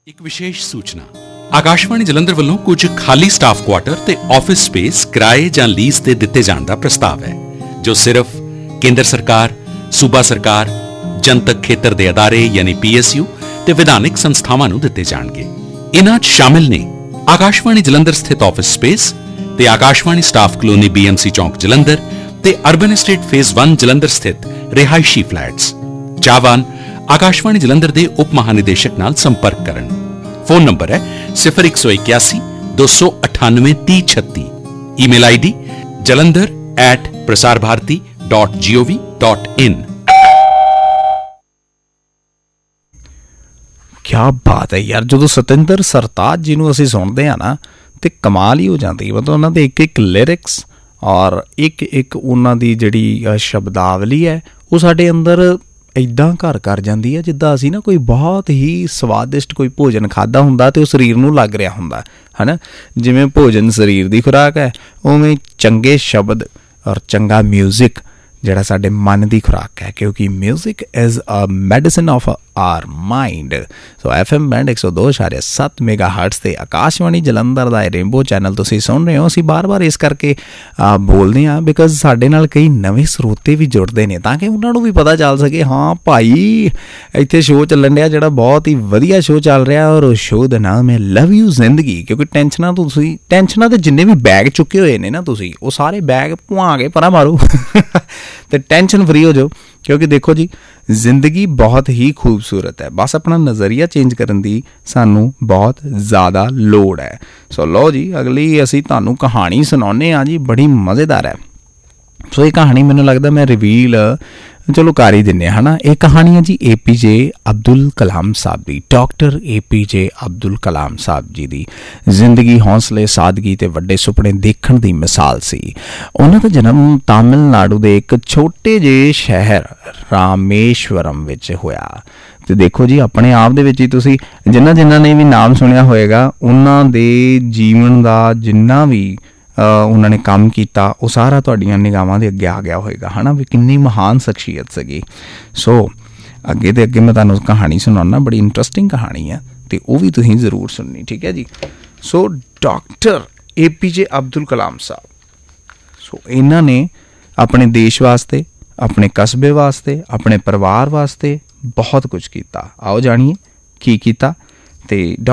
ਇੱਕ ਵਿਸ਼ੇਸ਼ ਸੂਚਨਾ ਆਕਾਸ਼ਵਾਣੀ ਜਲੰਧਰ ਵੱਲੋਂ ਕੁਝ ਖਾਲੀ ਸਟਾਫ ਕੁਆਟਰ ਤੇ ਆਫਿਸ ਸਪੇਸ ਕਿਰਾਏ ਜਾਂ ਲੀਜ਼ ਤੇ ਦਿੱਤੇ ਜਾਣ ਦਾ ਪ੍ਰਸਤਾਵ ਹੈ ਜੋ ਸਿਰਫ ਕੇਂਦਰ ਸਰਕਾਰ, ਸੂਬਾ ਸਰਕਾਰ, ਜਨਤਕ ਖੇਤਰ ਦੇ ਅਦਾਰੇ ਯਾਨੀ PSU ਤੇ ਵਿਧਾਨਿਕ ਸੰਸਥਾਵਾਂ ਨੂੰ ਦਿੱਤੇ ਜਾਣਗੇ। ਇਨ੍ਹਾਂ 'ਚ ਸ਼ਾਮਿਲ ਨੇ ਆਕਾਸ਼ਵਾਣੀ ਜਲੰਧਰ ਸਥਿਤ ਆਫਿਸ ਸਪੇਸ ਤੇ ਆਕਾਸ਼ਵਾਣੀ ਸਟਾਫ ਕਲੋਨੀ BMC ਚੌਂਕ ਜਲੰਧਰ ਤੇ ਅਰਬਨ ਐਸਟੇਟ ਫੇਜ਼ 1 ਜਲੰਧਰ ਸਥਿਤ ਰਿਹਾਇਸ਼ੀ ਫਲੈਟਸ। ਚਾਹਵਾਨ ਆਕਾਸ਼ਵਾਣੀ ਜਲੰਧਰ ਦੇ ਉਪ ਮਹਾਨਿਦੇਸ਼ਕ ਨਾਲ ਸੰਪਰਕ ਕਰਨ। ਫੋਨ ਨੰਬਰ ਹੈ 0181 298 3036। Email ID jalandhar@prasarbharati.gov.in। ਕਿਆ ਬਾਤ ਹੈ ਯਾਰ, ਜਦੋਂ ਸਤਿੰਦਰ ਸਰਤਾਜ ਜੀ ਨੂੰ ਅਸੀਂ ਸੁਣਦੇ ਹਾਂ ਨਾ ਤੇ ਕਮਾਲ ਹੀ ਹੋ ਜਾਂਦੀ। ਮਤਲਬ ਉਹਨਾਂ ਦੇ ਇੱਕ ਲਿਰਿਕਸ ਔਰ ਇੱਕ ਉਹਨਾਂ ਦੀ ਜਿਹੜੀ ਸ਼ਬਦਾਵਲੀ ਹੈ ਉਹ ਸਾਡੇ ਅੰਦਰ ਇੱਦਾਂ ਘਰ ਕਰ ਜਾਂਦੀ ਹੈ ਜਿੱਦਾਂ ਅਸੀਂ ਨਾ ਕੋਈ ਬਹੁਤ ਹੀ ਸਵਾਦਿਸ਼ਟ ਕੋਈ ਭੋਜਨ ਖਾਧਾ ਹੁੰਦਾ ਤੇ ਉਹ ਸਰੀਰ ਨੂੰ ਲੱਗ ਰਿਹਾ ਹੁੰਦਾ ਹੈ ਨਾ। ਜਿਵੇਂ ਭੋਜਨ ਸਰੀਰ ਦੀ ਖੁਰਾਕ ਹੈ, ਉਵੇਂ ਚੰਗੇ ਸ਼ਬਦ ਔਰ ਚੰਗਾ ਮਿਊਜ਼ਿਕ ਜਿਹੜਾ ਸਾਡੇ ਮਨ ਦੀ ਖੁਰਾਕ ਹੈ, ਕਿਉਂਕਿ music is a medicine of R mind. So FM band 102.7 ਮੈਗਾਹਰਟਜ਼ ਤੇ ਆਕਾਸ਼ਵਾਣੀ ਜਲੰਧਰ ਦਾ ਰੇਨਬੋ ਚੈਨਲ ਤੁਸੀਂ ਸੁਣ ਰਹੇ ਹੋ। ਅਸੀਂ ਬਾਰ-ਬਾਰ ਇਸ ਕਰਕੇ ਬੋਲਦੇ ਹਾਂ ਬਿਕਾਜ਼ ਸਾਡੇ ਨਾਲ ਕਈ ਨਵੇਂ ਸਰੋਤੇ ਵੀ ਜੁੜਦੇ ਨੇ ਤਾਂ ਕਿ ਉਹਨਾਂ ਨੂੰ ਵੀ ਪਤਾ ਚੱਲ ਸਕੇ ਹਾਂ ਭਾਈ ਇੱਥੇ ਸ਼ੋਅ ਚੱਲਣ ਡਿਆ ਜਿਹੜਾ ਬਹੁਤ ਹੀ ਵਧੀਆ ਸ਼ੋਅ ਚੱਲ ਰਿਹਾ ਔਰ ਉਸ ਸ਼ੋਅ ਦਾ ਨਾਮ ਹੈ ਲਵ ਯੂ ਜ਼ਿੰਦਗੀ। ਕਿਉਂਕਿ ਟੈਨਸ਼ਨਾਂ ਦੇ ਜਿੰਨੇ ਵੀ ਬੈਗ ਚੁੱਕੇ ਹੋਏ ਨੇ ਨਾ ਤੁਸੀਂ, ਉਹ ਸਾਰੇ ਬੈਗ ਭੁਆ ਕੇ ਪਰਾਂ ਮਾਰੋ ਤੇ ਟੈਨਸ਼ਨ ਫਰੀ ਹੋ ਜਾਓ। ਕਿਉਂਕਿ ਦੇਖੋ ਜੀ, ਜ਼ਿੰਦਗੀ ਬਹੁਤ ਹੀ ਖੂਬਸੂਰਤ ਹੈ, ਬਸ ਆਪਣਾ ਨਜ਼ਰੀਆ ਚੇਂਜ ਕਰਨ ਦੀ ਸਾਨੂੰ ਬਹੁਤ ਜ਼ਿਆਦਾ ਲੋੜ ਹੈ। ਸੋ ਲਓ ਜੀ, ਅਗਲੀ ਅਸੀਂ ਤੁਹਾਨੂੰ ਕਹਾਣੀ ਸੁਣਾਉਂਦੇ ਹਾਂ ਜੀ, ਬੜੀ ਮਜ਼ੇਦਾਰ ਹੈ। ਸੋ ਇਹ ਕਹਾਣੀ ਮੈਨੂੰ ਲੱਗਦਾ ਮੈਂ ਰਿਵੀਲ ਚਲੋ ਕਰ ਹੀ ਦਿੰਦੇ ਹਾਂ, ਹੈ ਨਾ। ਇਹ ਕਹਾਣੀ ਹੈ ਜੀ APJ ਅਬਦੁਲ ਕਲਾਮ ਸਾਹਿਬ ਦੀ, ਡਾਕਟਰ APJ ਅਬਦੁਲ ਕਲਾਮ ਸਾਹਿਬ ਜੀ ਦੀ ਜ਼ਿੰਦਗੀ, ਹੌਸਲੇ, ਸਾਦਗੀ ਤੇ ਵੱਡੇ ਸੁਪਨੇ ਦੇਖਣ ਦੀ ਮਿਸਾਲ ਸੀ। ਉਹਨਾਂ ਦਾ ਜਨਮ ਤਾਮਿਲਨਾਡੂ ਦੇ ਇੱਕ ਛੋਟੇ ਜਿਹੇ ਸ਼ਹਿਰ ਰਾਮੇਸ਼ਵਰਮ ਵਿੱਚ ਹੋਇਆ। ਤੇ ਦੇਖੋ ਜੀ, ਆਪਣੇ ਆਪ ਦੇ ਵਿੱਚ ਹੀ ਤੁਸੀਂ ਜਿਨ੍ਹਾਂ ਨੇ ਵੀ ਨਾਮ ਸੁਣਿਆ ਹੋਏਗਾ ਉਹਨਾਂ ਦੇ ਜੀਵਨ ਦਾ ਜਿੰਨਾ ਵੀ ਉਹਨਾਂ ਨੇ ਕੰਮ ਕੀਤਾ ਉਹ ਸਾਰਾ ਤੁਹਾਡੀਆਂ ਨਿਗਾਹਾਂ ਦੇ ਅੱਗੇ ਆ ਗਿਆ ਹੋਏਗਾ, ਹੈ ਨਾ, ਵੀ ਕਿੰਨੀ ਮਹਾਨ ਸ਼ਖਸੀਅਤ ਸੀਗੀ। ਸੋ ਅੱਗੇ ਤੇ ਅੱਗੇ ਮੈਂ ਤੁਹਾਨੂੰ ਕਹਾਣੀ ਸੁਣਾਉਣਾ, ਬੜੀ ਇੰਟਰਸਟਿੰਗ ਕਹਾਣੀ ਹੈ ਤੇ ਉਹ ਵੀ ਤੁਸੀਂ ਜ਼ਰੂਰ ਸੁਣਨੀ, ਠੀਕ ਹੈ ਜੀ। So doctor APJ Abdul Kalam ਸਾਹਿਬ, ਸੋ ਇਹਨਾਂ ਨੇ ਆਪਣੇ ਦੇਸ਼ ਵਾਸਤੇ, ਆਪਣੇ ਕਸਬੇ ਵਾਸਤੇ, ਆਪਣੇ ਪਰਿਵਾਰ ਵਾਸਤੇ ਬਹੁਤ ਕੁਝ ਕੀਤਾ। ਆਓ ਜਾਣੀਏ ਕੀ ਕੀਤਾ। ਤੇ